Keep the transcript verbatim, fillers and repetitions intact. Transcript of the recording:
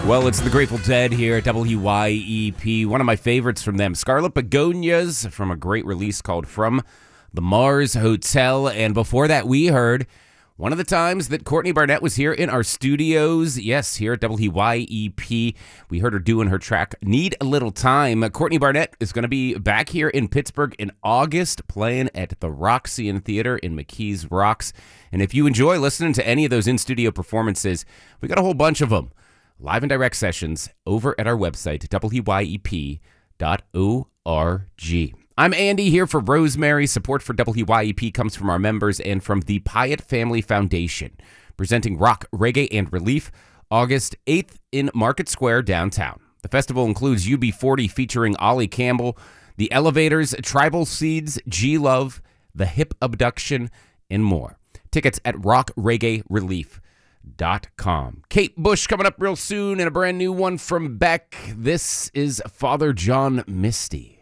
Well, it's the Grateful Dead here at W Y E P. One of my favorites from them, Scarlet Begonias, from a great release called From the Mars Hotel. And before that, we heard one of the times that Courtney Barnett was here in our studios. Yes, here at W Y E P. We heard her doing her track, Need a Little Time. Courtney Barnett is going to be back here in Pittsburgh in August, playing at the Roxy Theater in McKees Rocks. And if you enjoy listening to any of those in-studio performances, we got a whole bunch of them. Live and direct sessions over at our website, W Y E P dot org. I'm Andy here for Rosemary. Support for W Y E P comes from our members and from the Pyatt Family Foundation, presenting rock, reggae, and relief August eighth in Market Square downtown. The festival includes U B forty featuring Ollie Campbell, The Elevators, Tribal Seeds, G-Love, The Hip Abduction, and more. Tickets at rock reggae relief dot com. Kate Bush coming up real soon and a brand new one from Beck. This is Father John Misty.